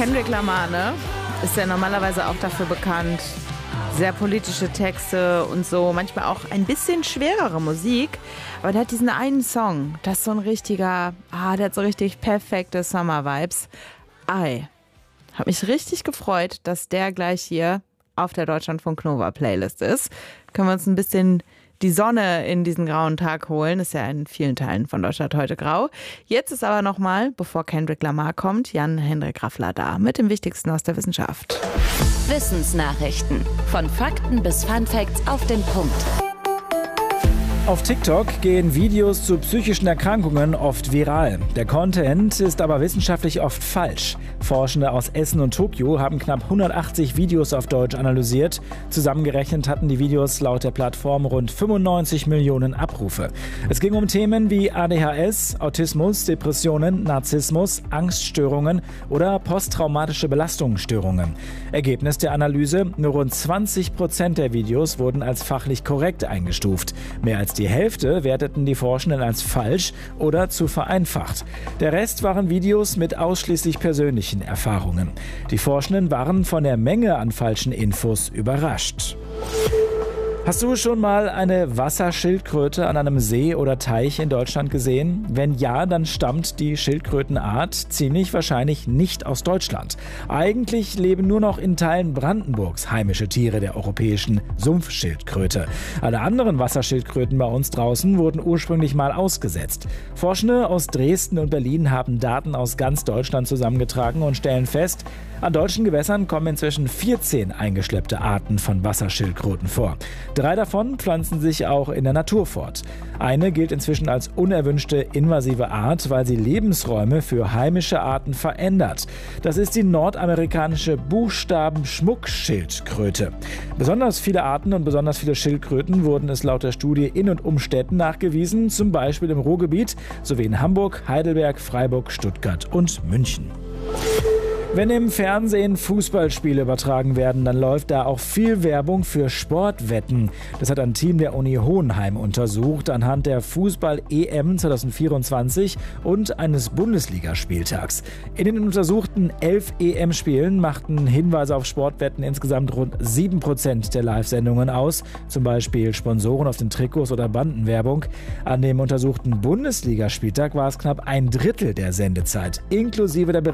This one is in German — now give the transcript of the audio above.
Kendrick Lamar, ne? Ist ja normalerweise auch dafür bekannt, sehr politische Texte und so, manchmal auch ein bisschen schwerere Musik. Aber der hat diesen einen Song, das ist so ein richtiger, der hat so richtig perfekte Summer-Vibes. Hab mich richtig gefreut, dass der gleich hier auf der Deutschlandfunk Nova Playlist ist. Können wir uns ein bisschen die Sonne in diesen grauen Tag holen. Ist ja in vielen Teilen von Deutschland heute grau. Jetzt ist aber nochmal, bevor Kendrick Lamar kommt, Jan-Hendrik Raffler da mit dem Wichtigsten aus der Wissenschaft. Wissensnachrichten. Von Fakten bis Funfacts auf den Punkt. Auf TikTok gehen Videos zu psychischen Erkrankungen oft viral. Der Content ist aber wissenschaftlich oft falsch. Forschende aus Essen und Tokio haben knapp 180 Videos auf Deutsch analysiert. Zusammengerechnet hatten die Videos laut der Plattform rund 95 Millionen Abrufe. Es ging um Themen wie ADHS, Autismus, Depressionen, Narzissmus, Angststörungen oder posttraumatische Belastungsstörungen. Ergebnis der Analyse: Nur rund 20% der Videos wurden als fachlich korrekt eingestuft. Mehr als die Hälfte werteten die Forschenden als falsch oder zu vereinfacht. Der Rest waren Videos mit ausschließlich persönlichen Erfahrungen. Die Forschenden waren von der Menge an falschen Infos überrascht. Hast du schon mal eine Wasserschildkröte an einem See oder Teich in Deutschland gesehen? Wenn ja, dann stammt die Schildkrötenart ziemlich wahrscheinlich nicht aus Deutschland. Eigentlich leben nur noch in Teilen Brandenburgs heimische Tiere der europäischen Sumpfschildkröte. Alle anderen Wasserschildkröten bei uns draußen wurden ursprünglich mal ausgesetzt. Forschende aus Dresden und Berlin haben Daten aus ganz Deutschland zusammengetragen und stellen fest, an deutschen Gewässern kommen inzwischen 14 eingeschleppte Arten von Wasserschildkröten vor. 3 davon pflanzen sich auch in der Natur fort. Eine gilt inzwischen als unerwünschte invasive Art, weil sie Lebensräume für heimische Arten verändert. Das ist die nordamerikanische Buchstabenschmuckschildkröte. Besonders viele Arten und besonders viele Schildkröten wurden es laut der Studie in und um Städten nachgewiesen, zum Beispiel im Ruhrgebiet sowie in Hamburg, Heidelberg, Freiburg, Stuttgart und München. Wenn im Fernsehen Fußballspiele übertragen werden, dann läuft da auch viel Werbung für Sportwetten. Das hat ein Team der Uni Hohenheim untersucht anhand der Fußball-EM 2024 und eines Bundesligaspieltags. In den untersuchten 11 EM-Spielen machten Hinweise auf Sportwetten insgesamt rund 7% der Live-Sendungen aus, zum Beispiel Sponsoren auf den Trikots oder Bandenwerbung. An dem untersuchten Bundesligaspieltag war es knapp ein Drittel der Sendezeit, inklusive der